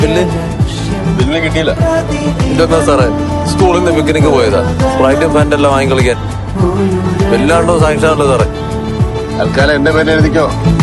Bill കിട്ടിയില്ല. ഇതെന്താ സാറേ, സ്കൂളിൽ നിന്ന് പിക്നിക്ക് പോയതാ, സ്പ്രൈറ്റും ഫാൻറ്റും എല്ലാം വാങ്ങി കളിക്കാൻ. ബില്ലാണ്ടോ സാങ്ഷൻ ആണല്ലോ സാറേ. തൽക്കാലം എന്റെ പേര് എഴുതിക്കോ.